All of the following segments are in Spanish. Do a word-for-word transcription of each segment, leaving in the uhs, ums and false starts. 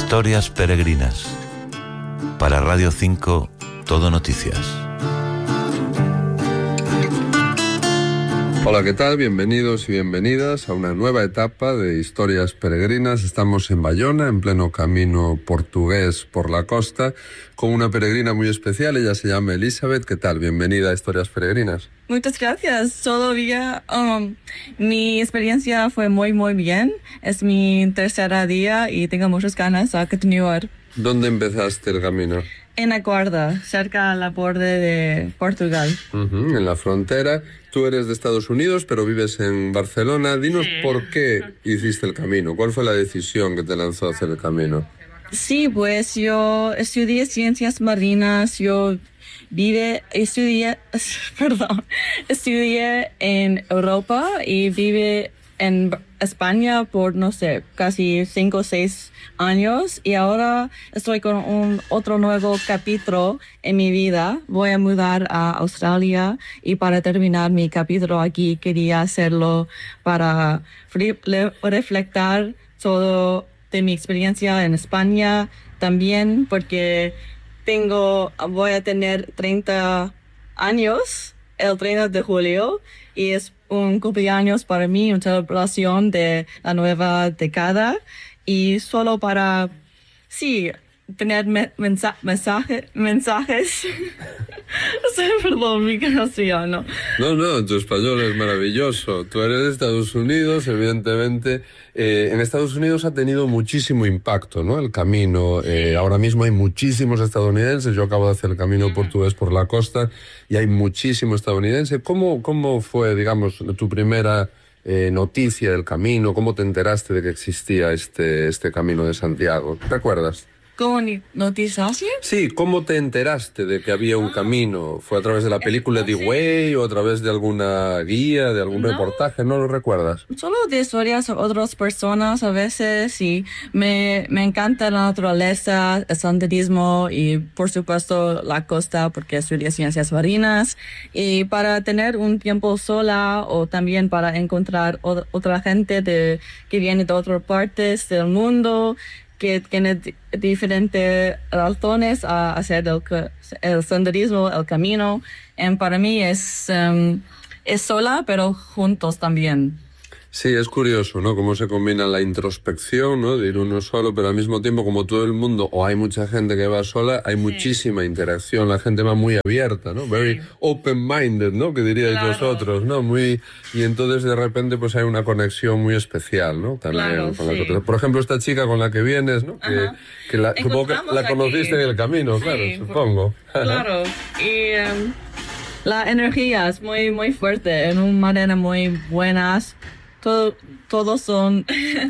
Historias peregrinas. Para Radio cinco, Todo Noticias. Hola, ¿qué tal? Bienvenidos y bienvenidas a una nueva etapa de Historias Peregrinas. Estamos en Bayona, en pleno camino portugués por la costa, con una peregrina muy especial. Ella se llama Elizabeth. ¿Qué tal? Bienvenida a Historias Peregrinas. Muchas gracias. Todavía um, mi experiencia fue muy, muy bien. Es mi tercer día y tengo muchas ganas de continuar. ¿Dónde empezaste el camino? En la Guarda, cerca de la borde de Portugal. Uh-huh, en la frontera. Tú eres de Estados Unidos, pero vives en Barcelona. Dinos sí. ¿Por qué hiciste el camino? ¿Cuál fue la decisión que te lanzó a hacer el camino? Sí, pues yo estudié ciencias marinas. Yo vive, estudié, perdón, estudié en Europa y vive en España por, no sé, casi cinco o seis años, y ahora estoy con un otro nuevo capítulo en mi vida. Voy a mudar a Australia y para terminar mi capítulo aquí quería hacerlo para reflejar todo de mi experiencia en España también, porque tengo, voy a tener treinta años el treinta de julio y es un cumpleaños para mí, una celebración de la nueva década, y solo para, sí, tener me mensa mensaje, mensajes. Perdón, mi castellano. No, no, tu español es maravilloso. Tú eres de Estados Unidos, evidentemente. Eh, en Estados Unidos ha tenido muchísimo impacto, ¿no? El camino. Eh, ahora mismo hay muchísimos estadounidenses. Yo acabo de hacer el camino portugués por la costa y hay muchísimos estadounidenses. ¿Cómo, cómo fue, digamos, tu primera eh, noticia del camino? ¿Cómo te enteraste de que existía este, este camino de Santiago? ¿Te acuerdas? ¿Cómo noticias? Sí, ¿cómo te enteraste de que había un camino? ¿Fue a través de la película The Way o a través de alguna guía, de algún no. reportaje? ¿No lo recuerdas? Solo de historias de otras personas a veces, y me, me encanta la naturaleza, el senderismo y por supuesto la costa porque estudié ciencias marinas, y para tener un tiempo sola o también para encontrar otra gente de, que viene de otras partes del mundo, que tiene diferentes razones a hacer el, el senderismo, el camino. Y para mí es, um, es sola, pero juntos también. Sí, es curioso, ¿no? Cómo se combina la introspección, ¿no? De ir uno solo, pero al mismo tiempo, como todo el mundo, o hay mucha gente que va sola, hay sí. muchísima interacción, la gente va muy abierta, ¿no? Very sí. open-minded, ¿no? Que diríais claro. vosotros, ¿no? Muy, y entonces de repente pues hay una conexión muy especial, ¿no? También claro, con sí. las otras. Por ejemplo, esta chica con la que vienes, ¿no? Que, que la, supongo que la conociste aquí en el camino, sí, claro, por, supongo. Claro, y um, la energía es muy, muy fuerte, en una manera muy buena. Todo, todos son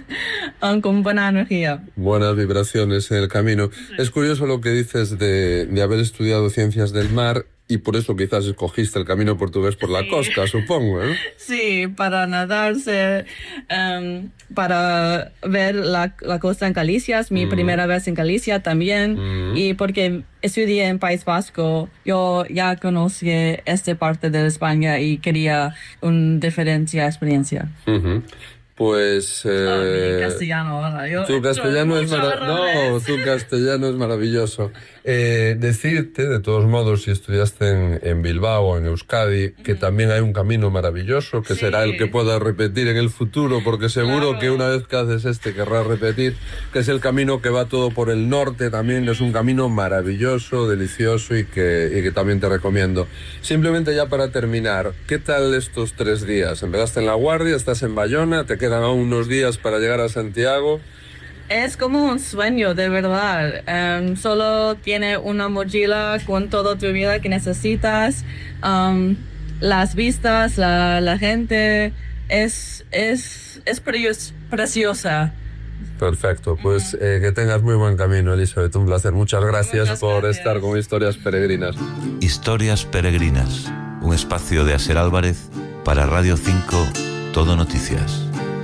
con buena energía. Buenas vibraciones en el camino. Sí. Es curioso lo que dices de, de haber estudiado ciencias del mar y por eso quizás escogiste el camino portugués por la sí. costa, supongo, ¿eh? Sí, para nadarse, um, para ver la, la costa en Galicia, es mi mm. primera vez en Galicia también, mm. y porque estudié en País Vasco, yo ya conocí esta parte de España y quería una diferente experiencia. Uh-huh. Pues eh, oh, castellano, ahora. Yo tu castellano es mara- no, tu castellano es maravilloso. Eh, decirte, de todos modos, si estudiaste en, en Bilbao o en Euskadi, que mm. también hay un camino maravilloso, que sí. será el que puedas repetir en el futuro, porque seguro claro. que una vez que haces este querrás repetir, que es el camino que va todo por el norte, también es un camino maravilloso, delicioso y que, y que también te recomiendo. Simplemente ya para terminar, ¿qué tal estos tres días? Empezaste en La Guardia, estás en Bayona, te quedan aún unos días para llegar a Santiago. Es como un sueño, de verdad. Um, solo tiene una mochila con toda tu vida que necesitas. Um, las vistas, la, la gente, es, es, es preciosa. Perfecto, pues uh-huh. eh, que tengas muy buen camino, Elizabeth. Un placer. Muchas gracias Muchas por gracias. estar con Historias Peregrinas. Historias Peregrinas, un espacio de Asier Álvarez para Radio cinco, Todo Noticias.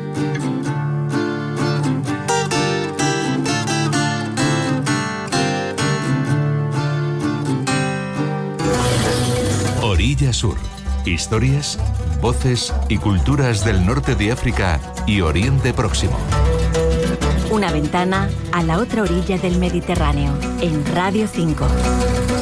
Orilla Sur. Historias, voces y culturas del norte de África y Oriente Próximo. Una ventana a la otra orilla del Mediterráneo, en Radio cinco.